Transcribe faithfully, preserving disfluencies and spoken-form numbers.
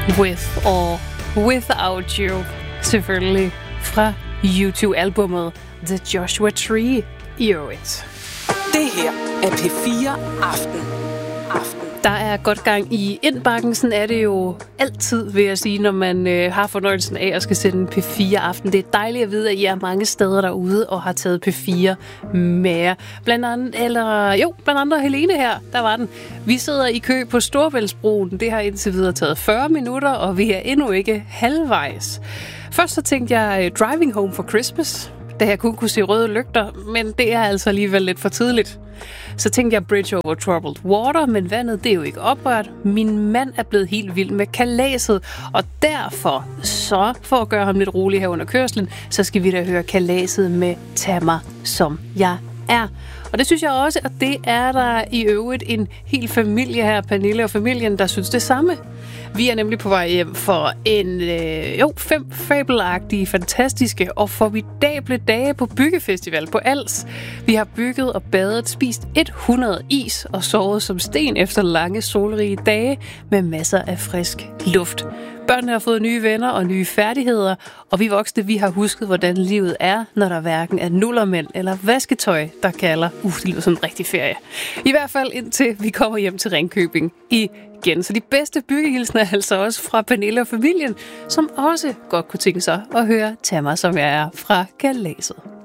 With or Without You, selvfølgelig fra U to-albummet The Joshua Tree i øvrigt. Det her er P fire Aften. Aften. Der er godt gang i indbakken, sådan er det jo altid, vil jeg sige, når man øh, har fornøjelsen af at skal sende P fire Aften. Det er dejligt at vide, at I er mange steder derude og har taget P fire med. Blandt andet, eller jo, blandt andet Helene her, der var den. Vi sidder i kø på Storebæltsbroen. Det har indtil videre taget fyrre minutter, og vi er endnu ikke halvvejs. Først så tænkte jeg Driving Home for Christmas, da jeg kun kunne se røde lygter, men det er altså alligevel lidt for tidligt. Så tænkte jeg Bridge over Troubled Water, men vandet det er jo ikke oprørt. Min mand er blevet helt vild med kalaset, og derfor, så for at gøre ham lidt rolig her under kørslen, så skal vi da høre kalaset med Tag mig som jeg er. Og det synes jeg også, at det er der i øvrigt en hel familie her, Pernille og familien, der synes det samme. Vi er nemlig på vej hjem for en, øh, jo, fem fabelagtige, fantastiske og formidable dage på byggefestival på Als. Vi har bygget og badet, spist hundrede is og sovet som sten efter lange solrige dage med masser af frisk luft. Børnene har fået nye venner og nye færdigheder, og vi voksne, vi har husket, hvordan livet er, når der hverken er nullermænd eller vasketøj, der kalder. Uh, det lyder som en rigtig ferie. I hvert fald indtil vi kommer hjem til Ringkøbing igen. Så de bedste byggehilsner er altså også fra Pernille og familien, som også godt kunne tænke sig at høre Tag mig som jeg er fra kalaset.